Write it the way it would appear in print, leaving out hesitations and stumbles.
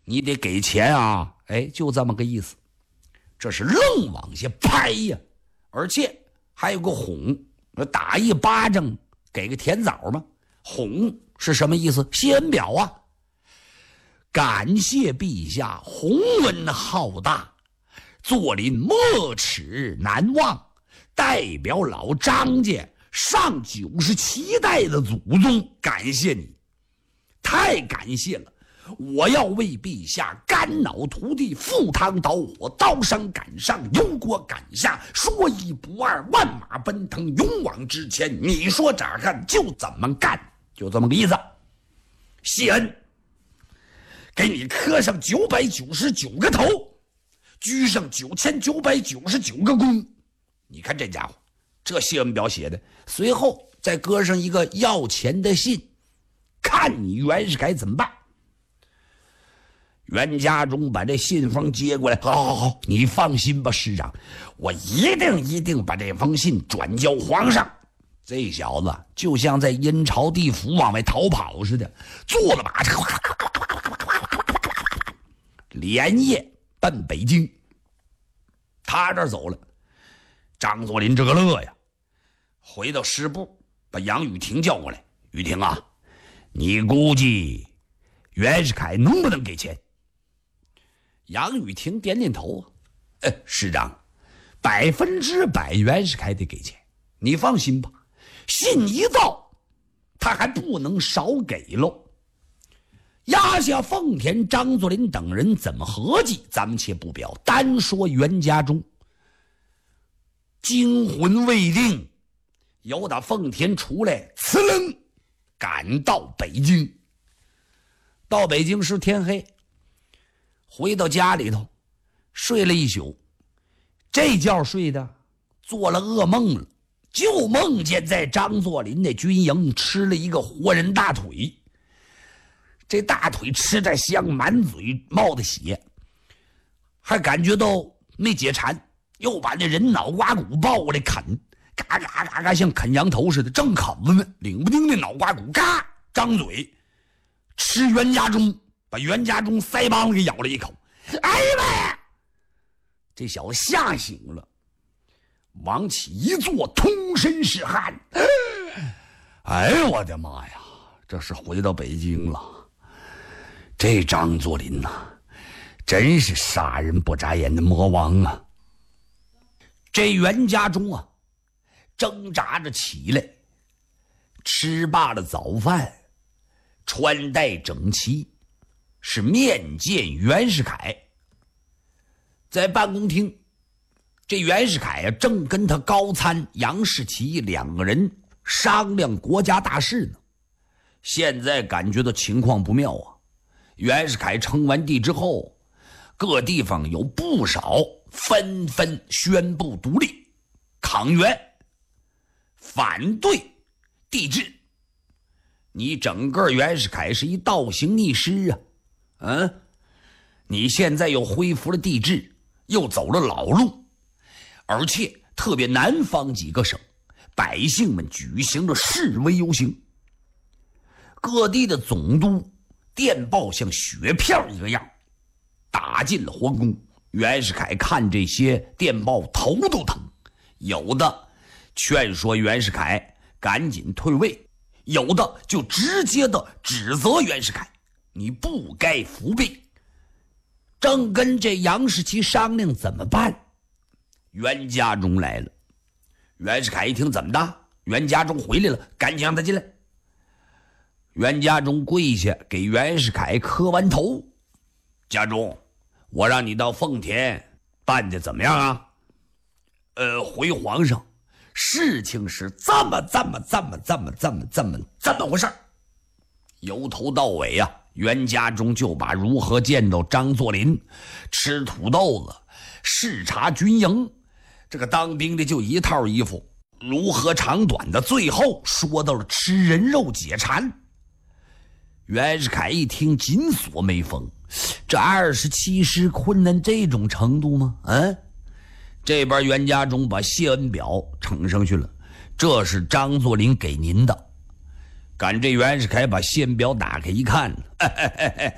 你得给钱啊。哎，就这么个意思。这是愣往下拍呀，而且还有个哄，打一巴掌给个甜枣嘛。哄是什么意思？谢恩表啊，感谢陛下宏文浩大，坐临没齿难忘，代表老张家上97代的祖宗感谢你，太感谢了。我要为陛下肝脑涂地，赴汤蹈火，刀山赶上，油锅赶下，说一不二，万马奔腾，勇往直前。你说咋干就怎么干，就这么个意思。谢恩，给你磕上999个头，鞠上9999个躬。你看这家伙，这谢恩表写的，随后再搁上一个要钱的信，看你袁世凯怎么办。袁家忠把这信封接过来，好，你放心吧，师长，我一定把这封信转交皇上。这小子就像在阴曹地府往外逃跑似的，坐了马车，连夜奔北京。他这走了，张作霖这个乐呀，回到师部，把杨雨婷叫过来。雨婷啊，你估计袁世凯能不能给钱？杨雨婷点点头啊，师长，100%袁世凯得给钱，你放心吧。信一到，他还不能少给喽。压下奉田、张作霖等人怎么合计，咱们且不表，单说袁家忠，惊魂未定，由打奉田出来，呲楞赶到北京。到北京时天黑，回到家里头，睡了一宿。这觉睡的，做了噩梦了，就梦见在张作霖那军营吃了一个活人大腿。这大腿吃得香，满嘴冒的血，还感觉到没解馋，又把那人脑瓜骨抱过来啃，嘎嘎嘎嘎，像啃羊头似的，正啃着呢，领不丁的脑瓜骨，嘎张嘴吃袁家忠，把袁家忠腮帮子给咬了一口。哎呀妈呀！这小子吓醒了，往起一坐，通身是汗。哎呦我的妈呀！这是回到北京了。这张作霖呐，真是杀人不眨眼的魔王啊！这袁家忠啊，挣扎着起来，吃罢了早饭，穿戴整齐，是面见袁世凯。在办公厅，这袁世凯啊，正跟他高参杨士奇2个人商量国家大事呢。现在感觉到情况不妙啊！袁世凯称完帝之后，各地方有不少纷纷宣布独立、抗元、反对帝制。你整个袁世凯是一倒行逆施啊！你现在又恢复了帝制，又走了老路，而且特别南方几个省百姓们举行了示威游行，各地的总督电报像雪票一个样打进了皇宫。袁世凯看这些电报头都疼，有的劝说袁世凯赶紧退位，有的就直接的指责袁世凯你不该服兵。正跟这杨士奇商量怎么办，袁家忠来了。袁世凯一听怎么的，袁家忠回来了，赶紧让他进来。袁家忠跪下给袁世凯磕完头，家忠，我让你到奉田办的怎么样啊？回皇上，事情是这么回事。由头到尾啊，袁家忠就把如何见到张作霖、吃土豆子、视察军营，这个当兵的就一套衣服，如何长短的，最后说到了吃人肉解馋。袁世凯一听紧锁眉峰，这27师困难这种程度吗？这边袁家忠把谢恩表呈上去了，这是张作霖给您的。赶这袁世凯把谢恩表打开一看，